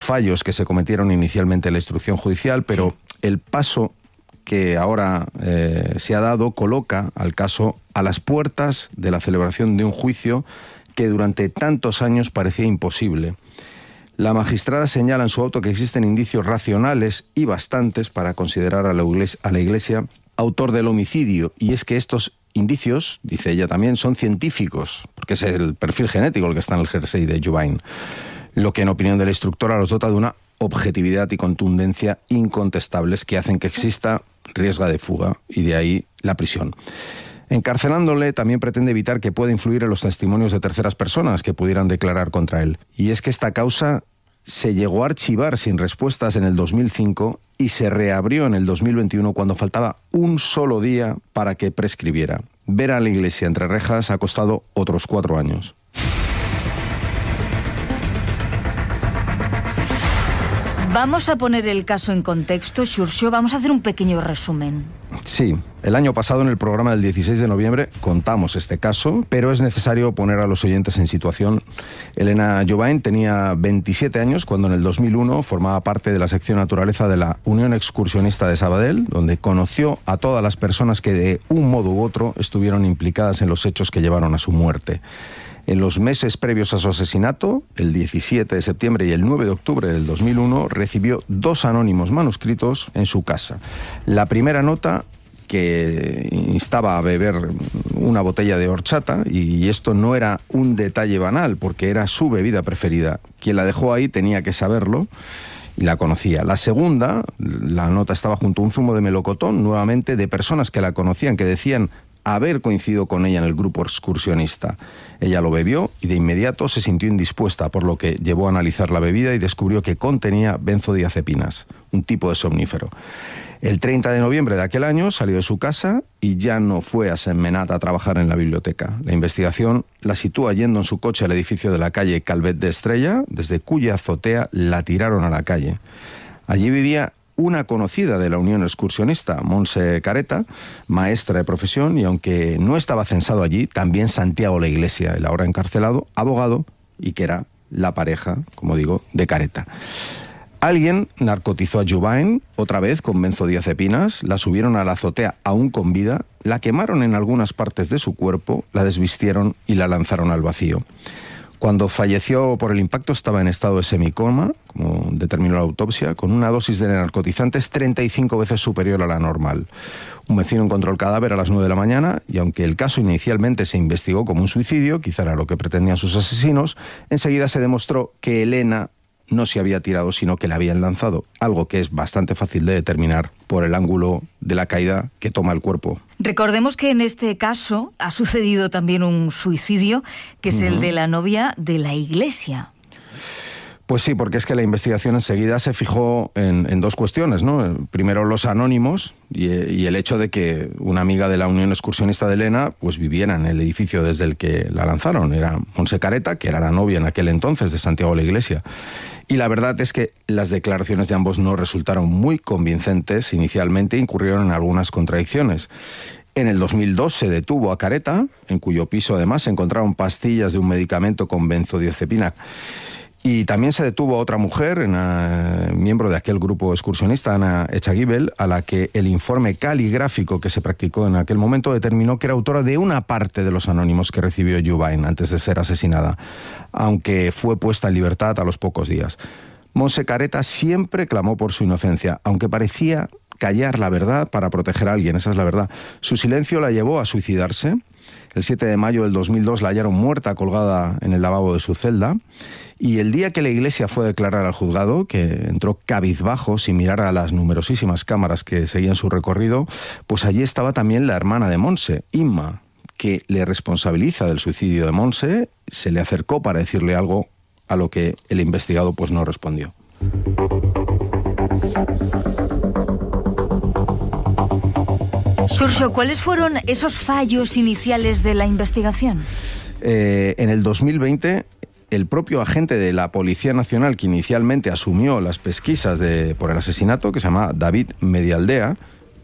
fallos que se cometieron inicialmente en la instrucción judicial, pero el paso que ahora se ha dado coloca al caso a las puertas de la celebración de un juicio que durante tantos años parecía imposible. La magistrada señala en su auto que existen indicios racionales y bastantes para considerar a la Iglesia autor del homicidio, y es que estos indicios, dice ella también, son científicos, porque es el perfil genético el que está en el jersey de Jubain, lo que en opinión de la instructora los dota de una objetividad y contundencia incontestables que hacen que exista riesgo de fuga, y de ahí la prisión. Encarcelándole también pretende evitar que pueda influir en los testimonios de terceras personas que pudieran declarar contra él. Y es que esta causa se llegó a archivar sin respuestas en el 2005 y se reabrió en el 2021 cuando faltaba un solo día para que prescribiera. Ver a la Iglesia entre rejas ha costado otros 4 años. Vamos a poner el caso en contexto, Xurxo. Vamos a hacer un pequeño resumen. Sí, el año pasado en el programa del 16 de noviembre contamos este caso, pero es necesario poner a los oyentes en situación. Elena Jubain tenía 27 años cuando en el 2001 formaba parte de la sección Naturaleza de la Unión Excursionista de Sabadell, donde conoció a todas las personas que de un modo u otro estuvieron implicadas en los hechos que llevaron a su muerte. En los meses previos a su asesinato, el 17 de septiembre y el 9 de octubre del 2001, recibió 2 anónimos manuscritos en su casa. La primera nota que instaba a beber una botella de horchata, y esto no era un detalle banal, porque era su bebida preferida. Quien la dejó ahí tenía que saberlo y la conocía. La segunda, la nota estaba junto a un zumo de melocotón, nuevamente de personas que la conocían, que decían haber coincidido con ella en el grupo excursionista. Ella lo bebió y de inmediato se sintió indispuesta, por lo que llevó a analizar la bebida y descubrió que contenía benzodiazepinas, un tipo de somnífero. El 30 de noviembre de aquel año salió de su casa y ya no fue a Sentmenat a trabajar en la biblioteca. La investigación la sitúa yendo en su coche al edificio de la calle Calvet de Estrella, desde cuya azotea la tiraron a la calle. Allí vivía una conocida de la Unión Excursionista, Montse Careta, maestra de profesión, y aunque no estaba censado allí, también Santiago la Iglesia, el ahora encarcelado, abogado, y que era la pareja, como digo, de Careta. Alguien narcotizó a Jubain, otra vez con benzodiazepinas, la subieron a la azotea aún con vida, la quemaron en algunas partes de su cuerpo, la desvistieron y la lanzaron al vacío. Cuando falleció por el impacto estaba en estado de semicoma, como determinó la autopsia, con una dosis de narcotizantes 35 veces superior a la normal. Un vecino encontró el cadáver a las 9 de la mañana y aunque el caso inicialmente se investigó como un suicidio, quizá era lo que pretendían sus asesinos, enseguida se demostró que Elena no se había tirado, sino que la habían lanzado, algo que es bastante fácil de determinar por el ángulo de la caída que toma el cuerpo. Recordemos que en este caso ha sucedido también un suicidio, que es el de la novia de la Iglesia. Pues sí, porque es que la investigación enseguida se fijó en 2 cuestiones, ¿no? Primero los anónimos y el hecho de que una amiga de la Unión Excursionista de Elena pues viviera en el edificio desde el que la lanzaron. Era Montse Careta, que era la novia en aquel entonces de Santiago la Iglesia. Y la verdad es que las declaraciones de ambos no resultaron muy convincentes inicialmente, incurrieron en algunas contradicciones. En el 2002 se detuvo a Careta, en cuyo piso además se encontraron pastillas de un medicamento con benzodiazepina. Y también se detuvo a otra mujer, miembro de aquel grupo excursionista, Ana Echagüibel, a la que el informe caligráfico que se practicó en aquel momento determinó que era autora de una parte de los anónimos que recibió Jubain antes de ser asesinada, aunque fue puesta en libertad a los pocos días. Montse Careta siempre clamó por su inocencia, aunque parecía callar la verdad para proteger a alguien, esa es la verdad. Su silencio la llevó a suicidarse. El 7 de mayo del 2002 la hallaron muerta colgada en el lavabo de su celda. Y el día que la Iglesia fue a declarar al juzgado, que entró cabizbajo sin mirar a las numerosísimas cámaras que seguían su recorrido, pues allí estaba también la hermana de Montse, Inma, que le responsabiliza del suicidio de Montse. Se le acercó para decirle algo a lo que el investigado pues no respondió. Xurxo, ¿cuáles fueron esos fallos iniciales de la investigación? En el 2020... el propio agente de la Policía Nacional que inicialmente asumió las pesquisas por el asesinato, que se llama David Medialdea,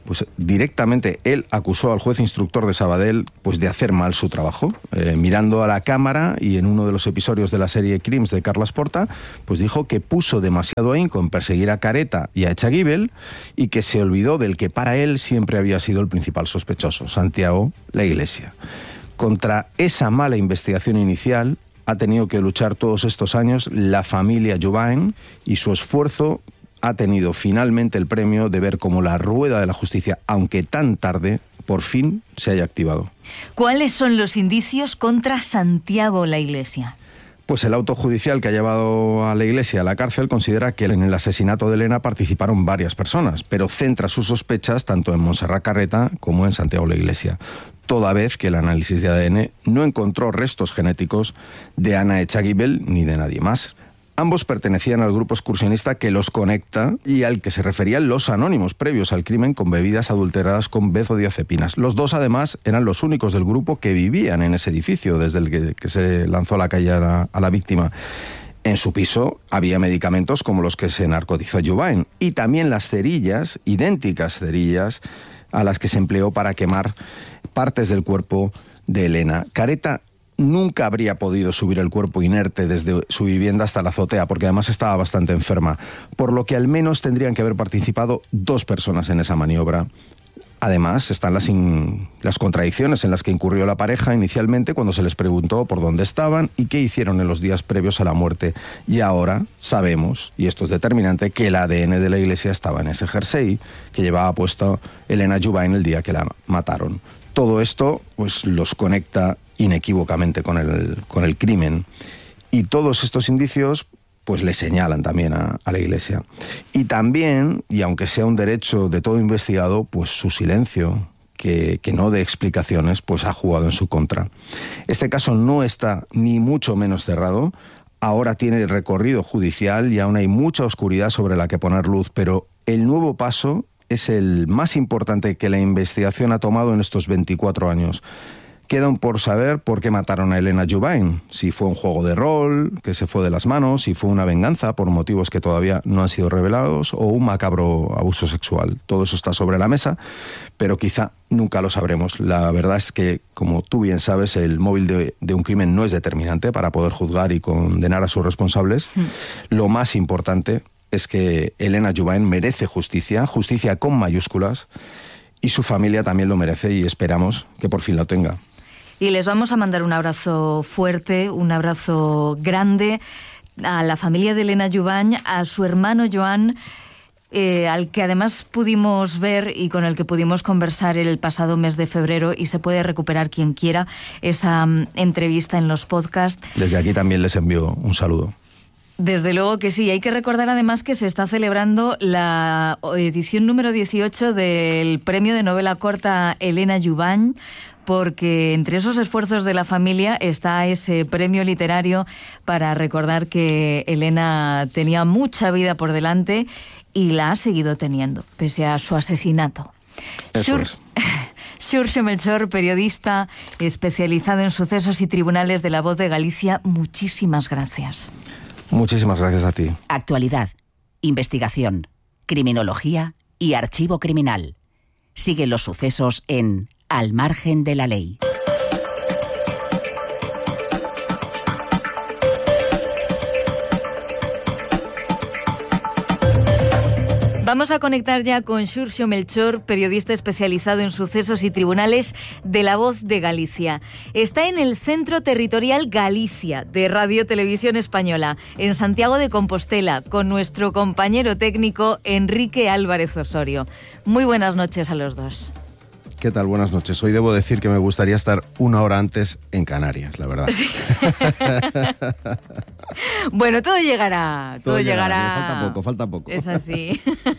pues directamente él acusó al juez instructor de Sabadell pues de hacer mal su trabajo. Mirando a la cámara, y en uno de los episodios de la serie Crims de Carles Porta, pues dijo que puso demasiado ahínco en perseguir a Careta y a Echagüibel y que se olvidó del que para él siempre había sido el principal sospechoso, Santiago La Iglesia. Contra esa mala investigación inicial ha tenido que luchar todos estos años la familia Jobany, y su esfuerzo ha tenido finalmente el premio de ver cómo la rueda de la justicia, aunque tan tarde, por fin se haya activado. ¿Cuáles son los indicios contra Santiago La Iglesia? Pues el auto judicial que ha llevado a La Iglesia a la cárcel considera que en el asesinato de Elena participaron varias personas, pero centra sus sospechas tanto en Montserrat Carreta como en Santiago La Iglesia, toda vez que el análisis de ADN no encontró restos genéticos de Ana Echagüibel ni de nadie más. Ambos pertenecían al grupo excursionista que los conecta y al que se referían los anónimos previos al crimen con bebidas adulteradas con benzodiazepinas. Los dos, además, eran los únicos del grupo que vivían en ese edificio desde el que se lanzó a la calle a la víctima. En su piso había medicamentos como los que se narcotizó Jobany, y también las cerillas, idénticas cerillas, a las que se empleó para quemar partes del cuerpo de Elena. Careta nunca habría podido subir el cuerpo inerte desde su vivienda hasta la azotea, porque además estaba bastante enferma, por lo que al menos tendrían que haber participado 2 personas en esa maniobra. Además, están las contradicciones en las que incurrió la pareja inicialmente cuando se les preguntó por dónde estaban y qué hicieron en los días previos a la muerte. Y ahora sabemos, y esto es determinante, que el ADN de La Iglesia estaba en ese jersey que llevaba puesto Elena Jobany el día que la mataron. Todo esto pues los conecta inequívocamente con el crimen, y todos estos indicios pues le señalan también a La Iglesia. Y también, y aunque sea un derecho de todo investigado, pues su silencio, que no dé explicaciones, pues ha jugado en su contra. Este caso no está ni mucho menos cerrado. Ahora tiene recorrido judicial y aún hay mucha oscuridad sobre la que poner luz, pero el nuevo paso es el más importante que la investigación ha tomado en estos 24 años. Quedan por saber por qué mataron a Elena Jobany, si fue un juego de rol que se fue de las manos, si fue una venganza por motivos que todavía no han sido revelados, o un macabro abuso sexual. Todo eso está sobre la mesa, pero quizá nunca lo sabremos. La verdad es que, como tú bien sabes, el móvil de un crimen no es determinante para poder juzgar y condenar a sus responsables. Lo más importante es que Elena Jobany merece justicia, justicia con mayúsculas, y su familia también lo merece, y esperamos que por fin lo tenga. Y les vamos a mandar un abrazo fuerte, un abrazo grande a la familia de Elena Jobany, a su hermano Joan, al que además pudimos ver y con el que pudimos conversar el pasado mes de febrero, y se puede recuperar quien quiera esa entrevista en los podcasts. Desde aquí también les envío un saludo. Desde luego que sí. Hay que recordar además que se está celebrando la edición número 18 del premio de novela corta Elena Jobany, porque entre esos esfuerzos de la familia está ese premio literario para recordar que Elena tenía mucha vida por delante y la ha seguido teniendo, pese a su asesinato. Xurxo Melchor, periodista especializado en sucesos y tribunales de La Voz de Galicia, muchísimas gracias. Muchísimas gracias a ti. Actualidad, investigación, criminología y archivo criminal. Sigue los sucesos en Al margen de la ley. Vamos a conectar ya con Xurxo Melchor, periodista especializado en sucesos y tribunales de La Voz de Galicia. Está en el Centro Territorial Galicia de Radio Televisión Española, en Santiago de Compostela, con nuestro compañero técnico Enrique Álvarez Osorio. Muy buenas noches a los dos. ¿Qué tal? Buenas noches. Hoy debo decir que me gustaría estar 1 hora antes en Canarias, la verdad. Sí. Bueno, todo llegará. Todo llegará. Falta poco. Es así.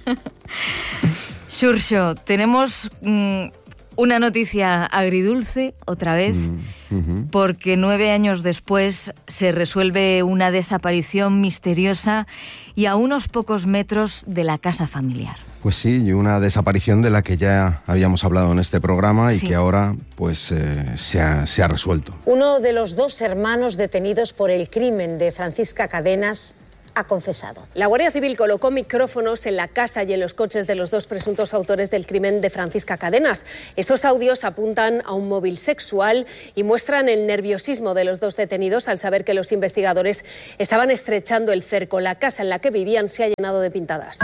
Xurxo, tenemos una noticia agridulce, otra vez, porque 9 años después se resuelve una desaparición misteriosa y a unos pocos metros de la casa familiar. Pues sí, y una desaparición de la que ya habíamos hablado en este programa y que ahora pues se ha resuelto. Uno de los 2 hermanos detenidos por el crimen de Francisca Cadenas ha confesado. La Guardia Civil colocó micrófonos en la casa y en los coches de los dos presuntos autores del crimen de Francisca Cadenas. Esos audios apuntan a un móvil sexual y muestran el nerviosismo de los dos detenidos al saber que los investigadores estaban estrechando el cerco. La casa en la que vivían se ha llenado de pintadas.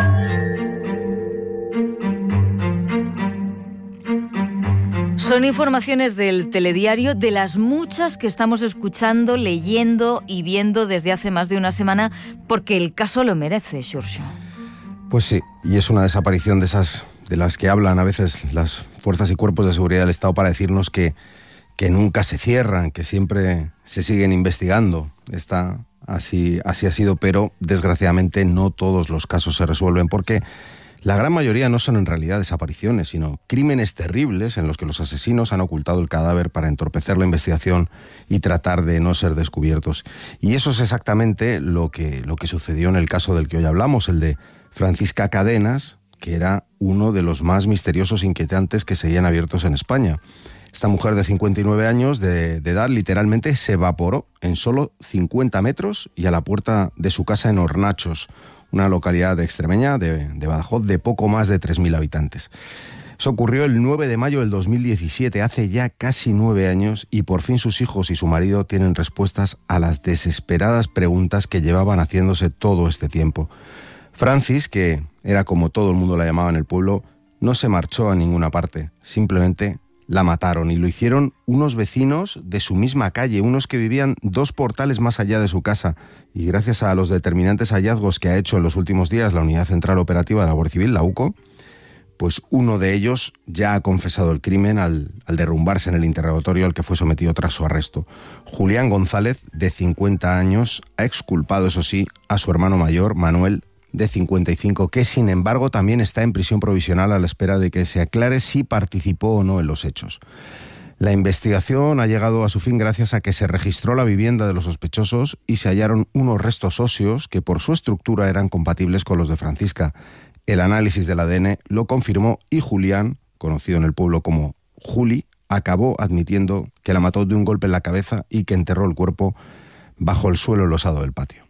Son informaciones del telediario, de las muchas que estamos escuchando, leyendo y viendo desde hace más de una semana, porque el caso lo merece, Xurxo. Pues sí, y es una desaparición de esas de las que hablan a veces las fuerzas y cuerpos de seguridad del Estado para decirnos que nunca se cierran, que siempre se siguen investigando. Así ha sido, pero desgraciadamente no todos los casos se resuelven porque la gran mayoría no son en realidad desapariciones, sino crímenes terribles en los que los asesinos han ocultado el cadáver para entorpecer la investigación y tratar de no ser descubiertos. Y eso es exactamente lo que sucedió en el caso del que hoy hablamos, el de Francisca Cadenas, que era uno de los más misteriosos e inquietantes que seguían abiertos en España. Esta mujer de 59 años de edad literalmente se evaporó en solo 50 metros y a la puerta de su casa en Hornachos, una localidad extremeña de Badajoz de poco más de 3.000 habitantes. Eso ocurrió el 9 de mayo del 2017, hace ya casi 9 años, y por fin sus hijos y su marido tienen respuestas a las desesperadas preguntas que llevaban haciéndose todo este tiempo. Francis, que era como todo el mundo la llamaba en el pueblo, no se marchó a ninguna parte, simplemente la mataron, y lo hicieron unos vecinos de su misma calle, unos que vivían 2 portales más allá de su casa, y gracias a los determinantes hallazgos que ha hecho en los últimos días la Unidad Central Operativa de la Guardia Civil, la UCO, pues uno de ellos ya ha confesado el crimen al derrumbarse en el interrogatorio al que fue sometido tras su arresto. Julián González, de 50 años, ha exculpado, eso sí, a su hermano mayor, Manuel, de 55, que sin embargo también está en prisión provisional a la espera de que se aclare si participó o no en los hechos. La investigación ha llegado a su fin gracias a que se registró la vivienda de los sospechosos y se hallaron unos restos óseos que por su estructura eran compatibles con los de Francisca. El análisis del ADN lo confirmó y Julián, conocido en el pueblo como Juli, acabó admitiendo que la mató de un golpe en la cabeza y que enterró el cuerpo bajo el suelo losado del patio.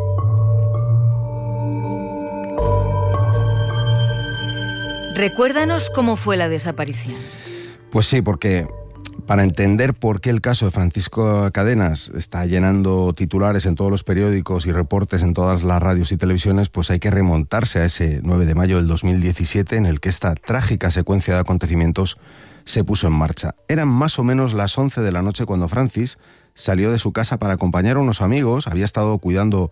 Recuérdanos cómo fue la desaparición. Pues sí, porque para entender por qué el caso de Francisco Cadenas está llenando titulares en todos los periódicos y reportes en todas las radios y televisiones, pues hay que remontarse a ese 9 de mayo del 2017 en el que esta trágica secuencia de acontecimientos se puso en marcha. Eran más o menos las 11 de la noche cuando Francis salió de su casa para acompañar a unos amigos, había estado cuidando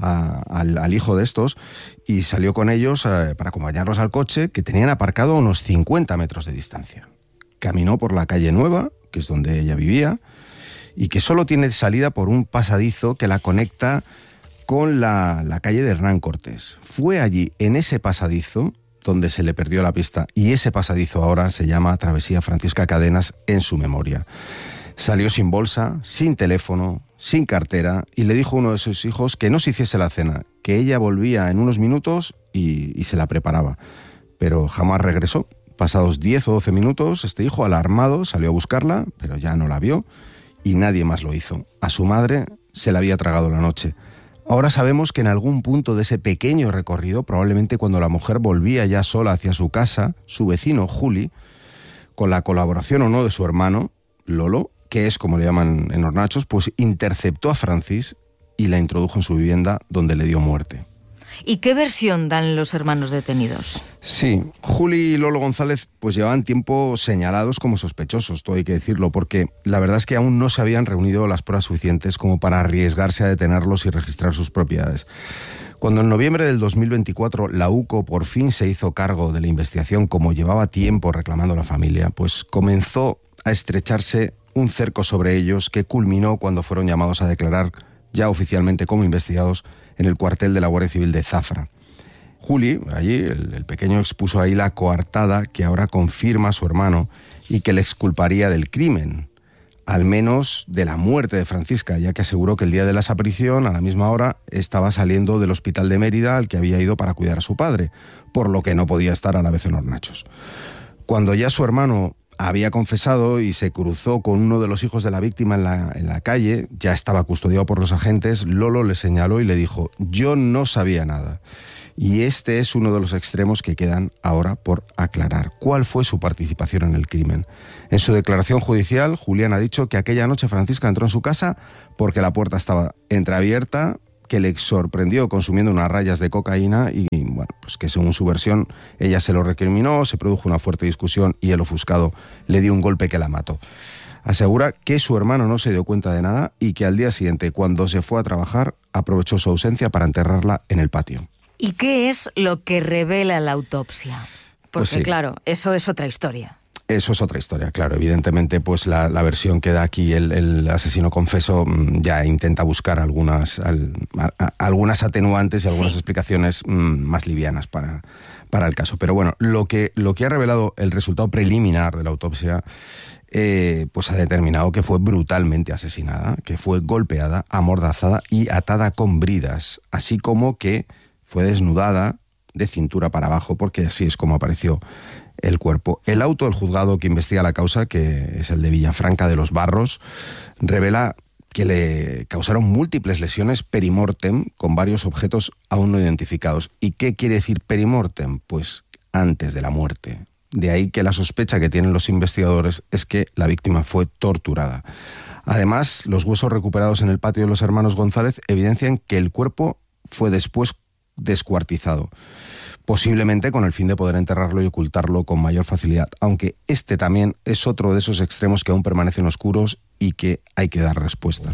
al hijo de estos y salió con ellos para acompañarlos al coche que tenían aparcado a unos 50 metros de distancia. Caminó por la calle Nueva, que es donde ella vivía, y que solo tiene salida por un pasadizo que la conecta con la calle de Hernán Cortés. Fue allí, en ese pasadizo, donde se le perdió la pista, y ese pasadizo ahora se llama Travesía Francisca Cadenas en su memoria. Salió sin bolsa, sin teléfono, sin cartera, y le dijo a uno de sus hijos que no se hiciese la cena, que ella volvía en unos minutos y se la preparaba. Pero jamás regresó. Pasados 10 o 12 minutos, este hijo, alarmado, salió a buscarla, pero ya no la vio, y nadie más lo hizo. A su madre se la había tragado la noche. Ahora sabemos que en algún punto de ese pequeño recorrido, probablemente cuando la mujer volvía ya sola hacia su casa, su vecino, Juli, con la colaboración o no de su hermano, Lolo, que es como le llaman en Hornachos, pues interceptó a Francis y la introdujo en su vivienda, donde le dio muerte. ¿Y qué versión dan los hermanos detenidos? Sí, Juli y Lolo González pues llevaban tiempo señalados como sospechosos, todo hay que decirlo, porque la verdad es que aún no se habían reunido las pruebas suficientes como para arriesgarse a detenerlos y registrar sus propiedades. Cuando en noviembre del 2024 la UCO por fin se hizo cargo de la investigación, como llevaba tiempo reclamando la familia, pues comenzó a estrecharse un cerco sobre ellos que culminó cuando fueron llamados a declarar ya oficialmente como investigados en el cuartel de la Guardia Civil de Zafra. Juli, allí, el pequeño, expuso ahí la coartada que ahora confirma su hermano y que le exculparía del crimen, al menos de la muerte de Francisca, ya que aseguró que el día de la desaparición, a la misma hora, estaba saliendo del hospital de Mérida al que había ido para cuidar a su padre, por lo que no podía estar a la vez en Hornachos. Cuando ya su hermano había confesado y se cruzó con uno de los hijos de la víctima en la calle, ya estaba custodiado por los agentes. Lolo le señaló y le dijo: yo no sabía nada. Y este es uno de los extremos que quedan ahora por aclarar. ¿Cuál fue su participación en el crimen? En su declaración judicial, Julián ha dicho que aquella noche Francisca entró en su casa porque la puerta estaba entreabierta, que le sorprendió consumiendo unas rayas de cocaína y, bueno, pues que según su versión, ella se lo recriminó, se produjo una fuerte discusión y el ofuscado le dio un golpe que la mató. Asegura que su hermano no se dio cuenta de nada y que al día siguiente, cuando se fue a trabajar, aprovechó su ausencia para enterrarla en el patio. ¿Y qué es lo que revela la autopsia? Porque Pues sí. claro, eso es otra historia. Eso es otra historia, claro. Evidentemente, pues la versión que da aquí el asesino confeso ya intenta buscar algunas atenuantes y algunas explicaciones más livianas para el caso. Pero bueno, lo que ha revelado el resultado preliminar de la autopsia, pues ha determinado que fue brutalmente asesinada, que fue golpeada, amordazada y atada con bridas, así como que fue desnudada de cintura para abajo, porque así es como apareció el cuerpo. El auto del juzgado que investiga la causa, que es el de Villafranca de los Barros, revela que le causaron múltiples lesiones perimortem con varios objetos aún no identificados. ¿Y qué quiere decir perimortem? Pues antes de la muerte. De ahí que la sospecha que tienen los investigadores es que la víctima fue torturada. Además, los huesos recuperados en el patio de los hermanos González evidencian que el cuerpo fue después descuartizado, posiblemente con el fin de poder enterrarlo y ocultarlo con mayor facilidad, aunque este también es otro de esos extremos que aún permanecen oscuros y que hay que dar respuesta.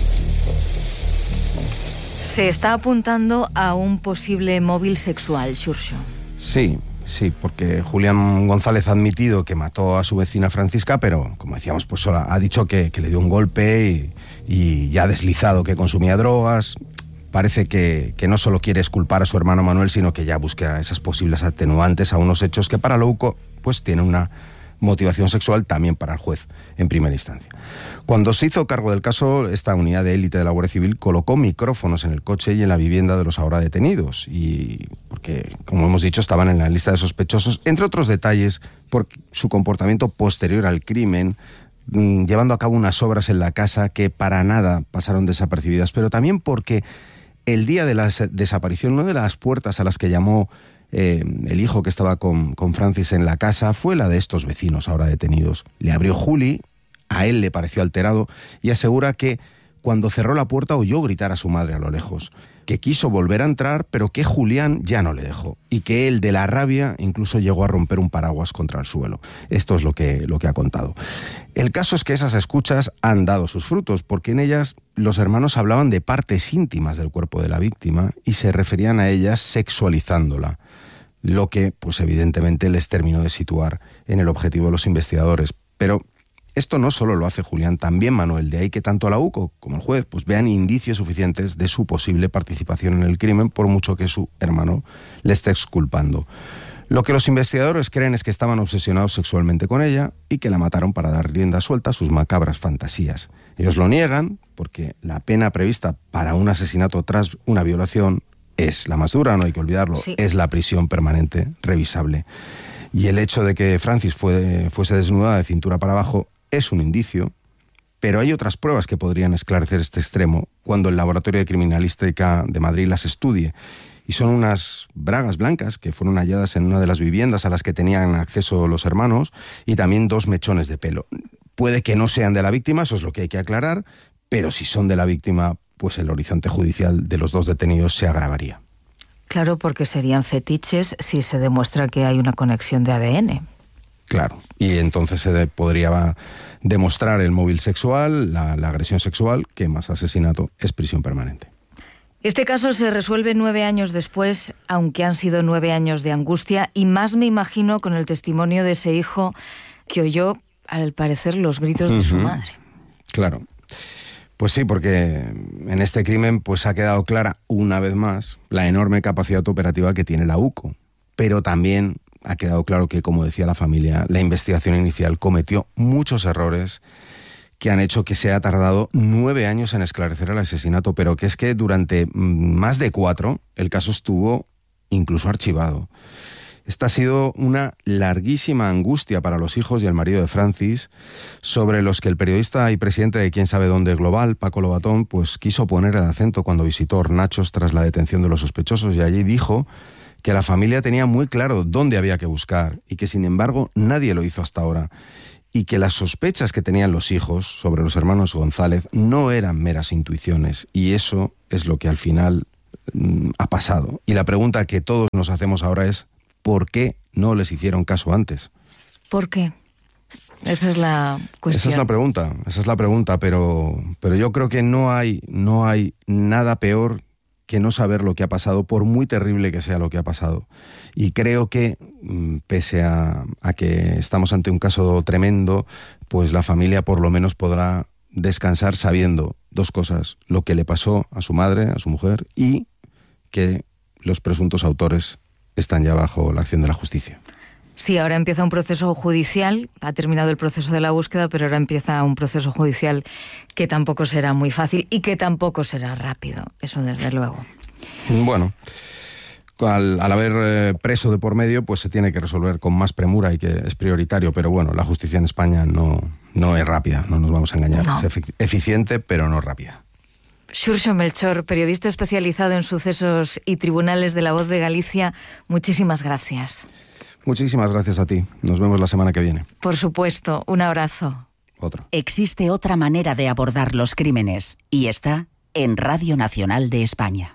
Se está apuntando a un posible móvil sexual, Xurxo. Sí, porque Julián González ha admitido que mató a su vecina Francisca, pero, como decíamos, pues solo ha dicho que le dio un golpe y ya ha deslizado que consumía drogas. Parece que no solo quiere exculpar a su hermano Manuel, sino que ya busca esas posibles atenuantes a unos hechos que para Louco pues tienen una motivación sexual también para el juez en primera instancia. Cuando se hizo cargo del caso, esta unidad de élite de la Guardia Civil colocó micrófonos en el coche y en la vivienda de los ahora detenidos, y porque, como hemos dicho, estaban en la lista de sospechosos, entre otros detalles, por su comportamiento posterior al crimen, llevando a cabo unas obras en la casa que para nada pasaron desapercibidas, pero también porque el día de la desaparición, una de las puertas a las que llamó el hijo que estaba con Francis en la casa fue la de estos vecinos ahora detenidos. Le abrió Juli, a él le pareció alterado y asegura que cuando cerró la puerta oyó gritar a su madre a lo lejos, que quiso volver a entrar pero que Julián ya no le dejó y que él, de la rabia, incluso llegó a romper un paraguas contra el suelo. Esto es lo que ha contado. El caso es que esas escuchas han dado sus frutos, porque en ellas los hermanos hablaban de partes íntimas del cuerpo de la víctima y se referían a ellas sexualizándola, lo que pues evidentemente les terminó de situar en el objetivo de los investigadores. Pero esto no solo lo hace Julián, también Manuel, de ahí que tanto la UCO como el juez pues vean indicios suficientes de su posible participación en el crimen, por mucho que su hermano le esté exculpando. Lo que los investigadores creen es que estaban obsesionados sexualmente con ella y que la mataron para dar rienda suelta a sus macabras fantasías. Ellos lo niegan porque la pena prevista para un asesinato tras una violación es la más dura, no hay que olvidarlo, sí. Es la prisión permanente revisable. Y el hecho de que Francis fuese desnudada de cintura para abajo es un indicio, pero hay otras pruebas que podrían esclarecer este extremo cuando el Laboratorio de Criminalística de Madrid las estudie. Y son unas bragas blancas que fueron halladas en una de las viviendas a las que tenían acceso los hermanos y también 2 mechones de pelo. Puede que no sean de la víctima, eso es lo que hay que aclarar, pero si son de la víctima, pues el horizonte judicial de los 2 detenidos se agravaría. Claro, porque serían fetiches si se demuestra que hay una conexión de ADN. Claro, y entonces se podría demostrar el móvil sexual, la agresión sexual, que más asesinato es prisión permanente. Este caso se resuelve 9 años después, aunque han sido 9 años de angustia, y más me imagino con el testimonio de ese hijo que oyó, al parecer, los gritos de su madre. Claro. Pues sí, porque en este crimen pues ha quedado clara una vez más la enorme capacidad operativa que tiene la UCO, pero también ha quedado claro que, como decía la familia, la investigación inicial cometió muchos errores que han hecho que se haya tardado 9 años en esclarecer el asesinato, pero que es que durante más de 4 el caso estuvo incluso archivado. Esta ha sido una larguísima angustia para los hijos y el marido de Francis, sobre los que el periodista y presidente de Quién sabe dónde Global, Paco Lobatón, pues quiso poner el acento cuando visitó Hornachos tras la detención de los sospechosos, y allí dijo que la familia tenía muy claro dónde había que buscar y que sin embargo nadie lo hizo hasta ahora, y que las sospechas que tenían los hijos sobre los hermanos González no eran meras intuiciones, y eso es lo que al final ha pasado. Y la pregunta que todos nos hacemos ahora es: ¿por qué no les hicieron caso antes? ¿Por qué? Esa es la cuestión. Esa es la pregunta, pero yo creo que no hay nada peor que no saber lo que ha pasado, por muy terrible que sea lo que ha pasado. Y creo que, pese a que estamos ante un caso tremendo, pues la familia por lo menos podrá descansar sabiendo dos cosas: lo que le pasó a su madre, a su mujer, y que los presuntos autores están ya bajo la acción de la justicia. Sí, ahora empieza un proceso judicial, ha terminado el proceso de la búsqueda, pero ahora empieza un proceso judicial que tampoco será muy fácil y que tampoco será rápido, eso desde luego. Bueno, al haber preso de por medio, pues se tiene que resolver con más premura y que es prioritario, pero bueno, la justicia en España no es rápida, no nos vamos a engañar, no. Es eficiente, pero no rápida. Xurxo Melchor, periodista especializado en sucesos y tribunales de La Voz de Galicia, muchísimas gracias. Muchísimas gracias a ti. Nos vemos la semana que viene. Por supuesto, un abrazo. Otro. Existe otra manera de abordar los crímenes y está en Radio Nacional de España.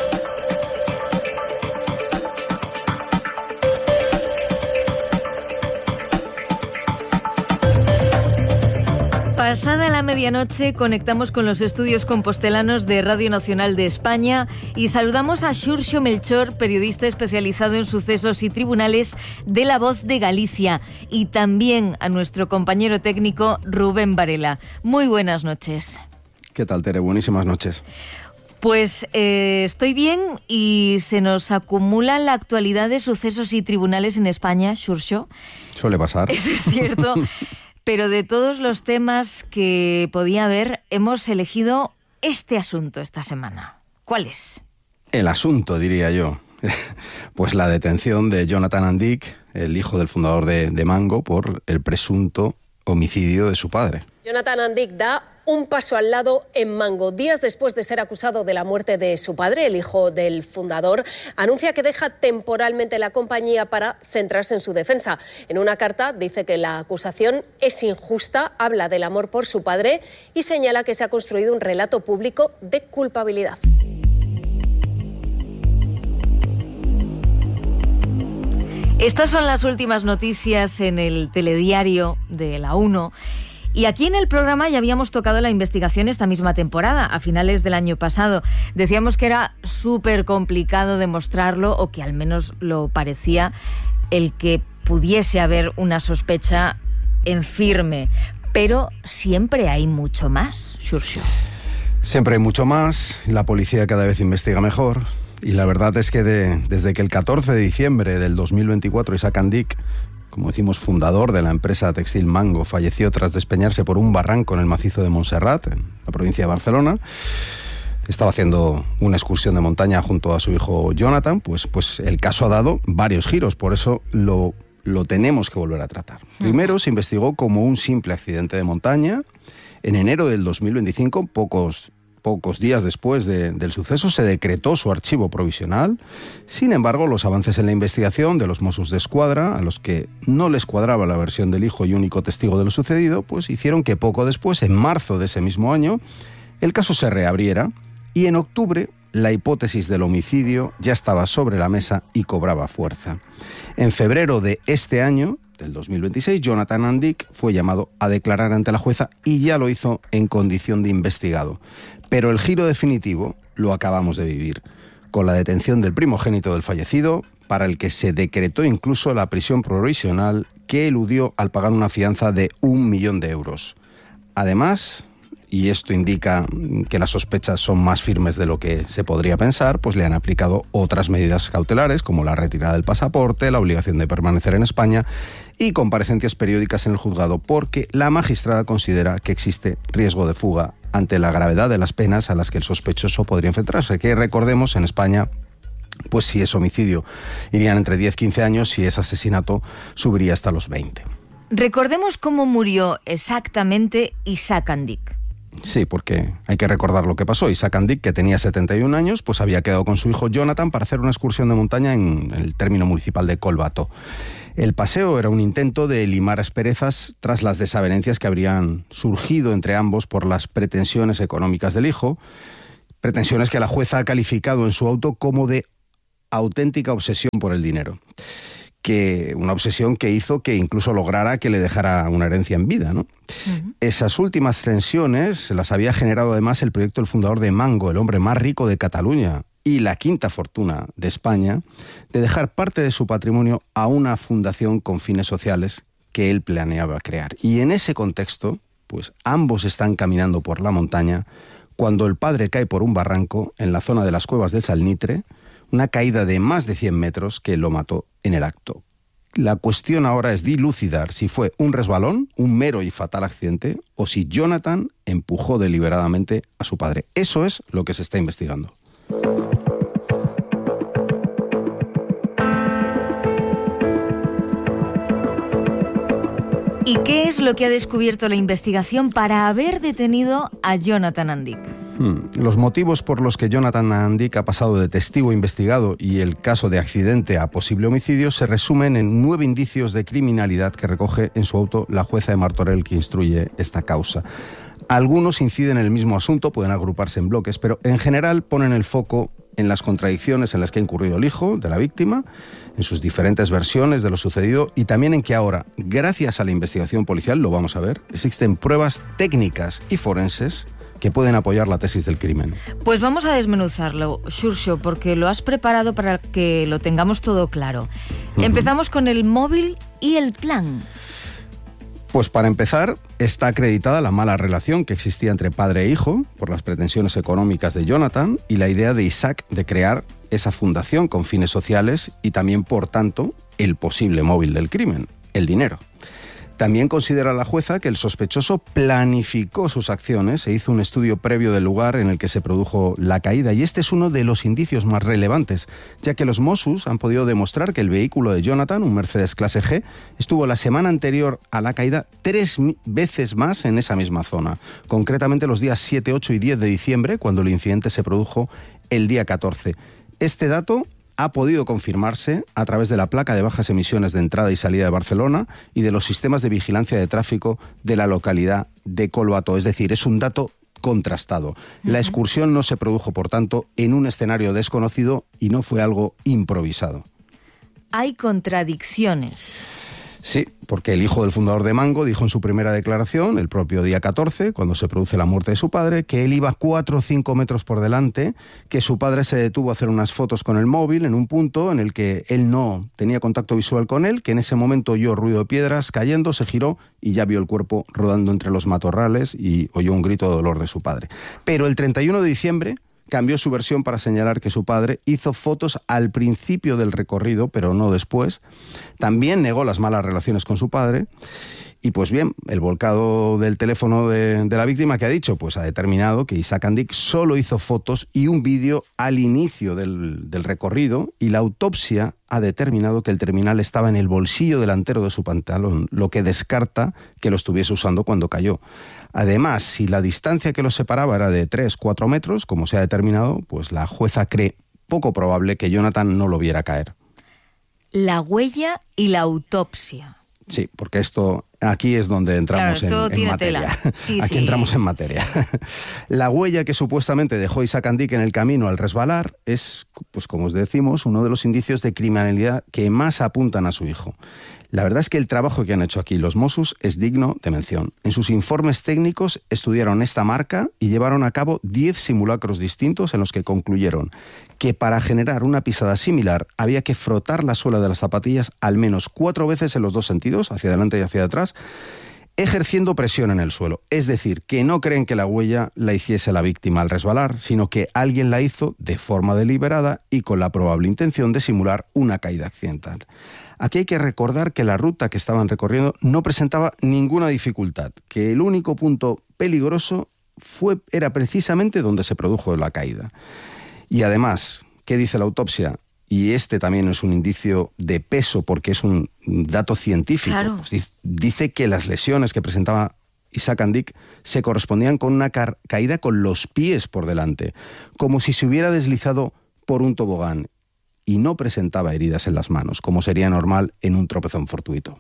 Pasada la medianoche conectamos con los estudios compostelanos de Radio Nacional de España y saludamos a Xurxo Melchor, periodista especializado en sucesos y tribunales de La Voz de Galicia, y también a nuestro compañero técnico Rubén Varela. Muy buenas noches. ¿Qué tal, Tere? Buenísimas noches. Pues estoy bien y se nos acumula la actualidad de sucesos y tribunales en España, Xurxo. Suele pasar. Eso es cierto. Pero de todos los temas que podía haber, hemos elegido este asunto esta semana. ¿Cuál es? El asunto, diría yo. Pues la detención de Jonathan Andic, el hijo del fundador de Mango, por el presunto homicidio de su padre. Jonathan Andic da un paso al lado en Mango. Días después de ser acusado de la muerte de su padre, el hijo del fundador anuncia que deja temporalmente la compañía para centrarse en su defensa. En una carta dice que la acusación es injusta, habla del amor por su padre y señala que se ha construido un relato público de culpabilidad. Estas son las últimas noticias en el telediario de La 1. Y aquí en el programa ya habíamos tocado la investigación esta misma temporada, a finales del año pasado. Decíamos que era súper complicado demostrarlo, o que al menos lo parecía, el que pudiese haber una sospecha en firme. Pero siempre hay mucho más, Xurxo. Siempre hay mucho más, la policía cada vez investiga mejor. Y la verdad es que desde que el 14 de diciembre del 2024 Isaac Andic, como decimos, fundador de la empresa textil Mango, falleció tras despeñarse por un barranco en el macizo de Montserrat, en la provincia de Barcelona. Estaba haciendo una excursión de montaña junto a su hijo Jonathan, pues el caso ha dado varios giros, por eso lo tenemos que volver a tratar. Primero se investigó como un simple accidente de montaña. En enero del 2025, pocos días después del suceso, se decretó su archivo provisional. Sin embargo, los avances en la investigación de los Mossos d'Esquadra, a los que no les cuadraba la versión del hijo y único testigo de lo sucedido, pues hicieron que poco después, en marzo de ese mismo año, el caso se reabriera y en octubre la hipótesis del homicidio ya estaba sobre la mesa y cobraba fuerza. En febrero de este año, del 2026, Jonathan Andic fue llamado a declarar ante la jueza y ya lo hizo en condición de investigado. Pero el giro definitivo lo acabamos de vivir, con la detención del primogénito del fallecido, para el que se decretó incluso la prisión provisional, que eludió al pagar una fianza de 1 millón de euros. Además, y esto indica que las sospechas son más firmes de lo que se podría pensar, pues le han aplicado otras medidas cautelares, como la retirada del pasaporte, la obligación de permanecer en España y comparecencias periódicas en el juzgado, porque la magistrada considera que existe riesgo de fuga ante la gravedad de las penas a las que el sospechoso podría enfrentarse. Que recordemos, en España Pues si es homicidio, irían entre 10-15 años, si es asesinato, subiría hasta los 20. Recordemos cómo murió exactamente Isaac Andic. Sí, porque hay que recordar lo que pasó. Isaac Andic, que tenía 71 años, pues había quedado con su hijo Jonathan para hacer una excursión de montaña en el término municipal de Colbato. El paseo era un intento de limar asperezas tras las desavenencias que habrían surgido entre ambos por las pretensiones económicas del hijo, pretensiones que la jueza ha calificado en su auto como de auténtica obsesión por el dinero. Una obsesión que hizo que incluso lograra que le dejara una herencia en vida, ¿no? Uh-huh. Esas últimas tensiones las había generado además el proyecto del fundador de Mango, el hombre más rico de Cataluña y la quinta fortuna de España, de dejar parte de su patrimonio a una fundación con fines sociales que él planeaba crear. Y en ese contexto, pues ambos están caminando por la montaña cuando el padre cae por un barranco en la zona de las Cuevas del Salnitre, una caída de más de 100 metros que lo mató en el acto. La cuestión ahora es dilucidar si fue un resbalón, un mero y fatal accidente, o si Jonathan empujó deliberadamente a su padre. Eso es lo que se está investigando. ¿Y qué es lo que ha descubierto la investigación para haber detenido a Jonathan Andic? Los motivos por los que Jonathan Andic ha pasado de testigo investigado y el caso de accidente a posible homicidio se resumen en 9 indicios de criminalidad que recoge en su auto la jueza de Martorell que instruye esta causa. Algunos inciden en el mismo asunto, pueden agruparse en bloques, pero en general ponen el foco en las contradicciones en las que ha incurrido el hijo de la víctima, en sus diferentes versiones de lo sucedido y también en que ahora, gracias a la investigación policial, lo vamos a ver, existen pruebas técnicas y forenses que pueden apoyar la tesis del crimen. Pues vamos a desmenuzarlo, Xurxo, porque lo has preparado para que lo tengamos todo claro. Uh-huh. Empezamos con el móvil y el plan. Pues para empezar, está acreditada la mala relación que existía entre padre e hijo por las pretensiones económicas de Jonathan y la idea de Isaac de crear esa fundación con fines sociales y también, por tanto, el posible móvil del crimen, el dinero. También considera la jueza que el sospechoso planificó sus acciones e hizo un estudio previo del lugar en el que se produjo la caída. Y este es uno de los indicios más relevantes, ya que los Mossos han podido demostrar que el vehículo de Jonathan, un Mercedes clase G, estuvo la semana anterior a la caída 3 veces más en esa misma zona. Concretamente los días 7, 8 y 10 de diciembre, cuando el incidente se produjo el día 14. Este dato ha podido confirmarse a través de la placa de bajas emisiones de entrada y salida de Barcelona y de los sistemas de vigilancia de tráfico de la localidad de Colbato. Es decir, es un dato contrastado. La excursión no se produjo, por tanto, en un escenario desconocido y no fue algo improvisado. Hay contradicciones. Sí, porque el hijo del fundador de Mango dijo en su primera declaración, el propio día 14, cuando se produce la muerte de su padre, que él iba 4 o 5 metros por delante, que su padre se detuvo a hacer unas fotos con el móvil en un punto en el que él no tenía contacto visual con él, que en ese momento oyó ruido de piedras cayendo, se giró y ya vio el cuerpo rodando entre los matorrales y oyó un grito de dolor de su padre. Pero el 31 de diciembre cambió su versión para señalar que su padre hizo fotos al principio del recorrido, pero no después. También negó las malas relaciones con su padre. Y pues bien, el volcado del teléfono de la víctima, ¿qué ha dicho? Pues ha determinado que Isaac Andic solo hizo fotos y un vídeo al inicio del recorrido, y la autopsia ha determinado que el terminal estaba en el bolsillo delantero de su pantalón, lo que descarta que lo estuviese usando cuando cayó. Además, si la distancia que los separaba era de 3-4 metros, como se ha determinado, pues la jueza cree poco probable que Jonathan no lo viera caer. La huella y la autopsia. Sí, porque aquí es donde entramos en materia. Aquí entramos en materia. Sí. La huella que supuestamente dejó Isaac Andic en el camino al resbalar es, pues como os decimos, uno de los indicios de criminalidad que más apuntan a su hijo. La verdad es que el trabajo que han hecho aquí los Mossos es digno de mención. En sus informes técnicos estudiaron esta marca y llevaron a cabo 10 simulacros distintos en los que concluyeron que para generar una pisada similar había que frotar la suela de las zapatillas al menos 4 veces en los dos sentidos, hacia adelante y hacia atrás, ejerciendo presión en el suelo. Es decir, que no creen que la huella la hiciese la víctima al resbalar, sino que alguien la hizo de forma deliberada y con la probable intención de simular una caída accidental. Aquí hay que recordar que la ruta que estaban recorriendo no presentaba ninguna dificultad, que el único punto peligroso era precisamente donde se produjo la caída. Y además, ¿qué dice la autopsia? y este también es un indicio de peso porque es un dato científico. Claro. Pues dice que las lesiones que presentaba Isaac Andic se correspondían con una caída con los pies por delante, como si se hubiera deslizado por un tobogán, y no presentaba heridas en las manos, como sería normal en un tropezón fortuito.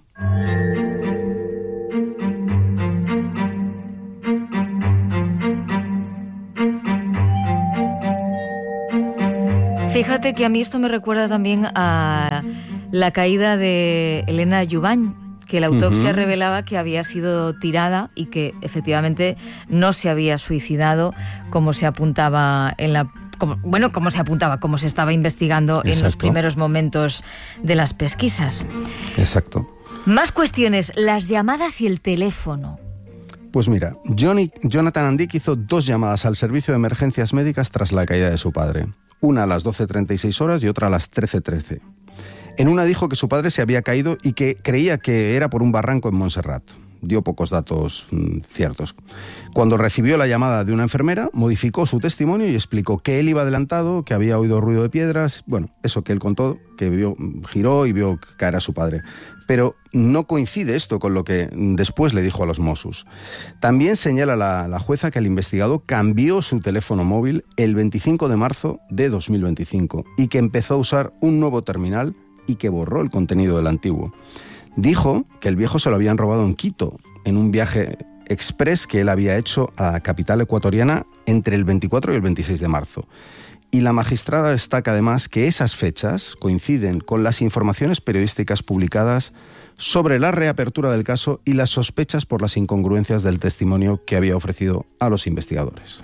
Fíjate que a mí esto me recuerda también a la caída de Elena Jubany, que la autopsia revelaba que había sido tirada y que efectivamente no se había suicidado como se apuntaba como se estaba investigando. Exacto. En los primeros momentos de las pesquisas. Exacto. Más cuestiones, las llamadas y el teléfono. Pues mira, Jonathan Andic hizo 2 llamadas al servicio de emergencias médicas tras la caída de su padre. Una a las 12:36 horas y otra a las 13:13. En una dijo que su padre se había caído y que creía que era por un barranco en Montserrat. Dio pocos datos ciertos. Cuando recibió la llamada de una enfermera, modificó su testimonio y explicó que él iba adelantado, que había oído ruido de piedras, bueno, eso que él contó, que giró y vio caer a su padre. Pero no coincide esto con lo que después le dijo a los Mossos. También señala la jueza que el investigado cambió su teléfono móvil el 25 de marzo de 2025 y que empezó a usar un nuevo terminal y que borró el contenido del antiguo. Dijo que el viejo se lo habían robado en Quito, en un viaje express que él había hecho a la capital ecuatoriana entre el 24 y el 26 de marzo. Y la magistrada destaca además que esas fechas coinciden con las informaciones periodísticas publicadas sobre la reapertura del caso y las sospechas por las incongruencias del testimonio que había ofrecido a los investigadores.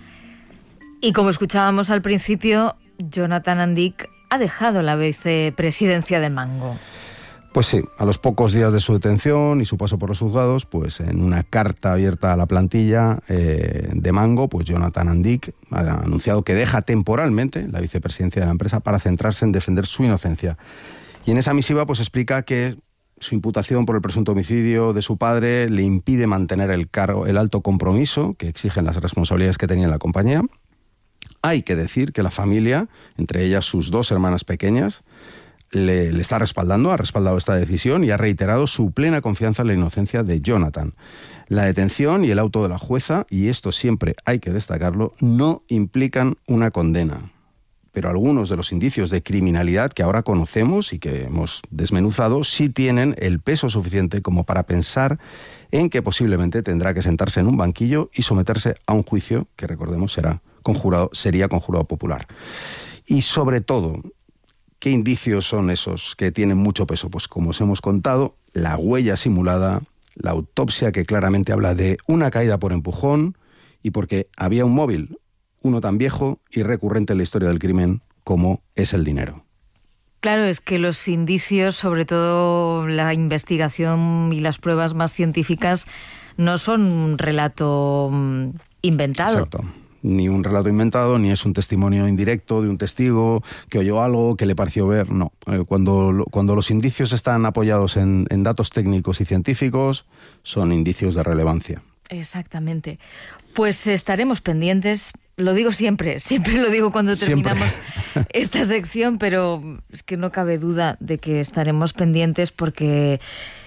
Y como escuchábamos al principio, Jonathan Andic ha dejado la vicepresidencia de Mango. Pues sí, a los pocos días de su detención y su paso por los juzgados, pues en una carta abierta a la plantilla de Mango, pues Jonathan Andic ha anunciado que deja temporalmente la vicepresidencia de la empresa para centrarse en defender su inocencia. Y en esa misiva pues explica que su imputación por el presunto homicidio de su padre le impide mantener el alto compromiso que exigen las responsabilidades que tenía en la compañía. Hay que decir que la familia, entre ellas sus 2 hermanas pequeñas, le está respaldando, ha respaldado esta decisión y ha reiterado su plena confianza en la inocencia de Jonathan. La detención y el auto de la jueza, y esto siempre hay que destacarlo, no implican una condena. Pero algunos de los indicios de criminalidad que ahora conocemos y que hemos desmenuzado sí tienen el peso suficiente como para pensar en que posiblemente tendrá que sentarse en un banquillo y someterse a un juicio que, recordemos, sería conjurado popular. Y sobre todo, ¿qué indicios son esos que tienen mucho peso? Pues como os hemos contado, la huella simulada, la autopsia que claramente habla de una caída por empujón y porque había un móvil, uno tan viejo y recurrente en la historia del crimen como es el dinero. Claro, es que los indicios, sobre todo la investigación y las pruebas más científicas, no son un relato inventado. Exacto. Ni un relato inventado, ni es un testimonio indirecto de un testigo que oyó algo, que le pareció ver. No. Cuando los indicios están apoyados en datos técnicos y científicos, son indicios de relevancia. Exactamente. Pues estaremos pendientes. Lo digo siempre lo digo cuando terminamos esta sección, pero es que no cabe duda de que estaremos pendientes porque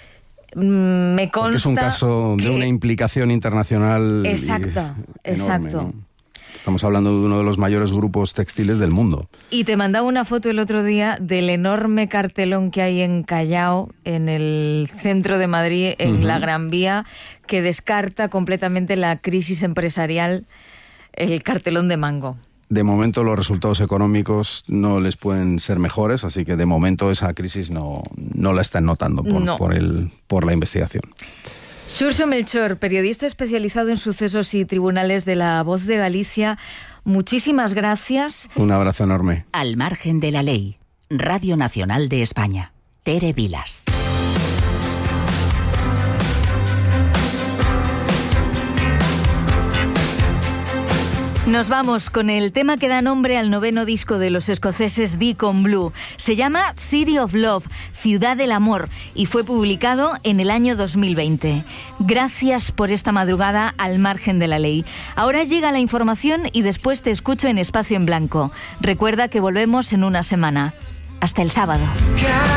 me consta. Porque es un caso de una implicación internacional. Exacto, enorme, ¿no? Estamos hablando de uno de los mayores grupos textiles del mundo. Y te mandaba una foto el otro día del enorme cartelón que hay en Callao, en el centro de Madrid, en la Gran Vía, que descarta completamente la crisis empresarial, el cartelón de Mango. De momento los resultados económicos no les pueden ser mejores, así que de momento esa crisis no la están notando por la investigación. Xurxo Melchor, periodista especializado en sucesos y tribunales de La Voz de Galicia, muchísimas gracias. Un abrazo enorme. Al margen de la ley, Radio Nacional de España. Tere Vilas. Nos vamos con el tema que da nombre al 9º disco de los escoceses Deacon Blue. Se llama City of Love, Ciudad del Amor, y fue publicado en el año 2020. Gracias por esta madrugada al margen de la ley. Ahora llega la información y después te escucho en Espacio en Blanco. Recuerda que volvemos en una semana. Hasta el sábado.